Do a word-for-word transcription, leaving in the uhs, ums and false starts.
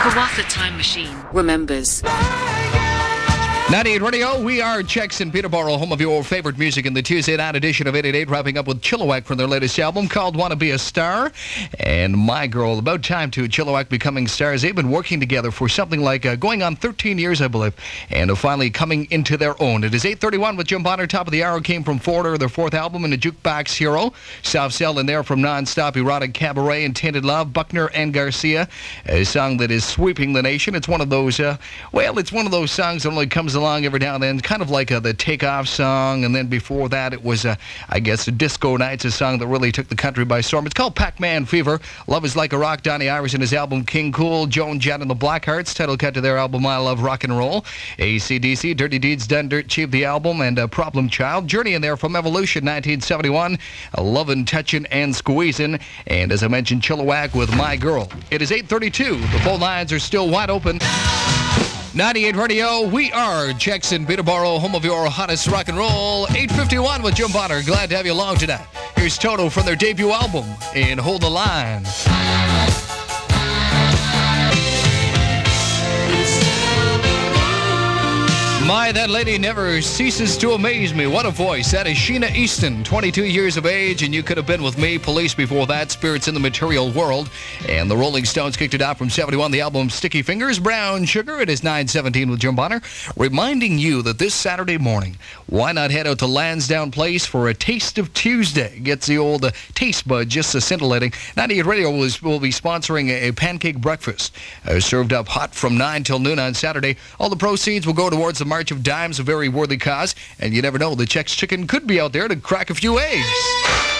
Kawatha Time Machine remembers. ninety-eight Radio, we are Chex in Peterborough, home of your favorite music in the Tuesday night edition of eight eighty-eight, wrapping up with Chilliwack from their latest album called Wanna Be a Star. And My Girl, about time to Chilliwack becoming stars. They've been working together for something like uh, going on thirteen years, I believe, and uh, finally coming into their own. It is eight thirty-one with Jim Bonner. Top of the hour came from Florida, their fourth album, and a Jukebox Hero. Soft Cell in there from Non-Stop, Erotic Cabaret, and Tainted Love, Buckner and Garcia, a song that is sweeping the nation. It's one of those, uh, well, it's one of those songs that only comes along every now and then, kind of like uh, the Takeoff song, and then before that it was, uh, I guess, Disco Nights, a song that really took the country by storm. It's called Pac-Man Fever. Love is Like a Rock, Donnie Iris and his album King Cool, Joan Jett and the Blackhearts, title cut to their album I Love Rock and Roll, A C D C, Dirty Deeds Done Dirt Cheap, the album, and uh, Problem Child. Journey in there from Evolution, nineteen seventy-one, uh, Lovin', Touchin' and Squeezin', and as I mentioned, Chilliwack with My Girl. It is eight thirty-two. The phone lines are still wide open. ninety-eight Radio, we are Chex in Peterborough, home of your hottest rock and roll. eight fifty-one with Jim Bonner. Glad to have you along tonight. Here's Toto from their debut album, in Hold the Line. My, that lady never ceases to amaze me. What a voice. That is Sheena Easton, twenty-two years of age, and You Could Have Been With Me. Police before that, Spirits in the Material World. And the Rolling Stones kicked it out from seventy-one. The album Sticky Fingers, Brown Sugar. It is nine seventeen with Jim Bonner, reminding you that this Saturday morning, why not head out to Lansdowne Place for a Taste of Tuesday? Gets the old uh, taste bud just uh, scintillating. ninety-eight Radio will, will be sponsoring a, a pancake breakfast uh, served up hot from nine till noon on Saturday. All the proceeds will go towards the March of Dimes, a very worthy cause, and you never know, the Chex Chicken could be out there to crack a few eggs.